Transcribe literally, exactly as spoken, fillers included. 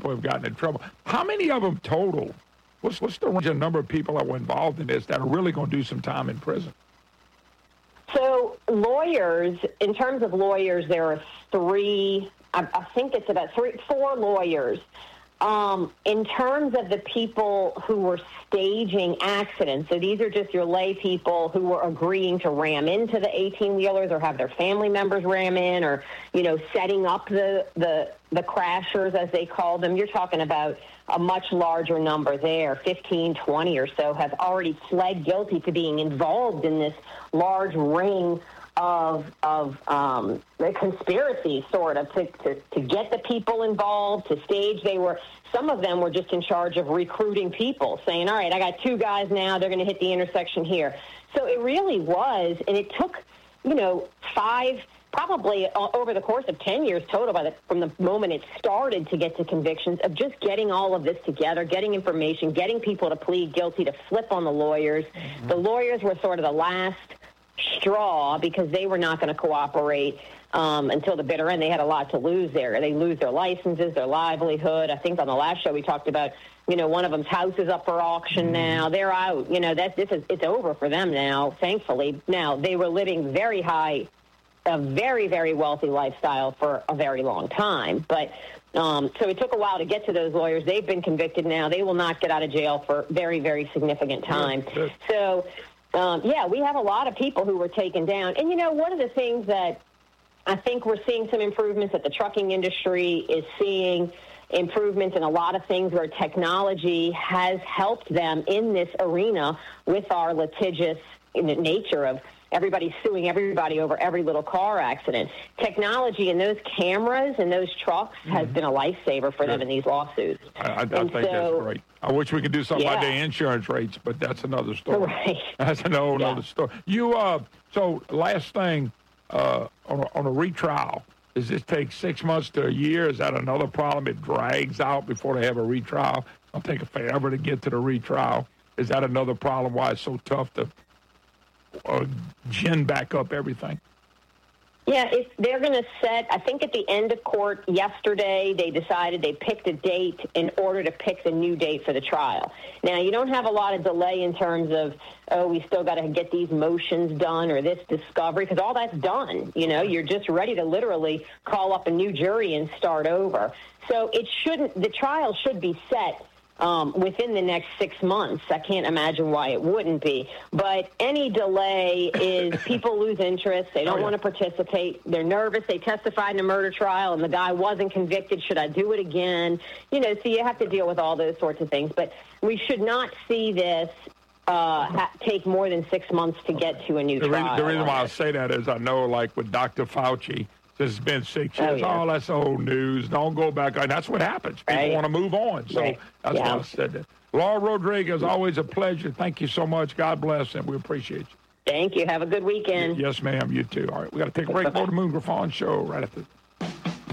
people have gotten in trouble. How many of them total? What's, what's the range of number of people that were involved in this that are really going to do some time in prison? So lawyers, in terms of lawyers, there are three, I, I think it's about three, four lawyers. Um, in terms of the people who were staging accidents, so these are just your lay people who were agreeing to ram into the eighteen-wheelers or have their family members ram in, or, you know, setting up the, the, the crashers, as they call them. You're talking about a much larger number there. fifteen, twenty or so have already pled guilty to being involved in this large ring of of um, the conspiracy, sort of, to, to, to get the people involved, to stage. They were, some of them were just in charge of recruiting people, saying, all right, I got two guys now, they're going to hit the intersection here. So it really was, and it took, you know, five, probably over the course of ten years total, by the, from the moment it started to get to convictions, of just getting all of this together, getting information, getting people to plead guilty, to flip on the lawyers. Mm-hmm. The lawyers were sort of the last straw because they were not going to cooperate um, until the bitter end. They had a lot to lose there. They lose their licenses, their livelihood. I think on the last show we talked about, you know, one of them's house is up for auction now. They're out. You know, that this is, it's over for them now, thankfully. Now, they were living very high, a very, very wealthy lifestyle for a very long time. But um, so it took a while to get to those lawyers. They've been convicted now. They will not get out of jail for very, very significant time. Yeah, so Um, yeah, we have a lot of people who were taken down. And, you know, one of the things that I think we're seeing some improvements that the trucking industry is seeing improvements in a lot of things where technology has helped them in this arena with our litigious nature of everybody suing everybody over every little car accident. Technology and those cameras and those trucks mm-hmm. has been a lifesaver for them in these lawsuits. I, I, I think so, that's great. I wish we could do something yeah. about the insurance rates, but that's another story. Right. That's an whole yeah. other story. You, uh, so last thing, uh, on, a, on a retrial, does this take six months to a year? Is that another problem? It drags out before they have a retrial. It'll take forever to get to the retrial. Is that another problem why it's so tough to uh, gin back up everything? Yeah, if they're going to set, I think at the end of court yesterday, they decided they picked a date in order to pick the new date for the trial. Now, you don't have a lot of delay in terms of, oh, we still got to get these motions done or this discovery, because all that's done. You know, you're just ready to literally call up a new jury and start over. So it shouldn't, the trial should be set Um, within the next six months. I can't imagine why it wouldn't be. But any delay is people lose interest. They don't oh, yeah. want to participate. They're nervous. They testified in a murder trial, and the guy wasn't convicted. Should I do it again? You know, so you have to deal with all those sorts of things. But we should not see this uh, ha- take more than six months to get to a new the trial. Reason, the reason why I say that is I know, like with Doctor Fauci, this has been six years. Oh, yeah. oh, that's old news. Don't go back. And that's what happens. People right. want to move on. So right. that's yeah. why I said that. Laura Rodriguez, always a pleasure. Thank you so much. God bless, and we appreciate you. Thank you. Have a good weekend. Yes, ma'am. You too. All right. We got to take a break. More to Moon Griffon Show right after